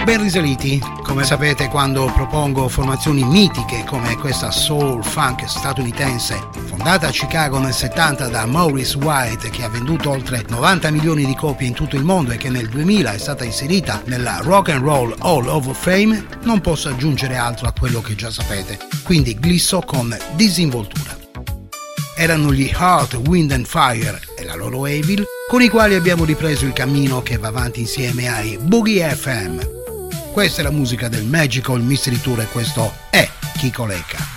ben risaliti. Come sapete, quando propongo formazioni mitiche come questa soul funk statunitense, fondata a Chicago nel 70 da Maurice White, che ha venduto oltre 90 milioni di copie in tutto il mondo e che nel 2000 è stata inserita nella Rock and Roll Hall of Fame, non posso aggiungere altro a quello che già sapete, quindi glisso con disinvoltura. Erano gli Earth, Wind and Fire e la loro Evil, con i quali abbiamo ripreso il cammino che va avanti insieme ai Boogie FM. Questa è la musica del Magical Mystery Tour e questo è Kiko Lecca.